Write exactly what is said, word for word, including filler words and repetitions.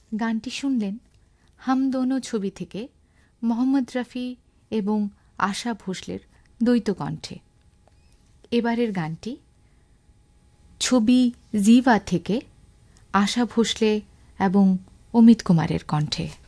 গানটি শুনলেন হাম দোনো ছবি থেকে মোহাম্মদ রফি এবং আশা ভোসলের দ্বৈত কণ্ঠে। এবারের গানটি ছবি জিভা থেকে আশা ভোসলে এবং অমিত কুমারের কণ্ঠে।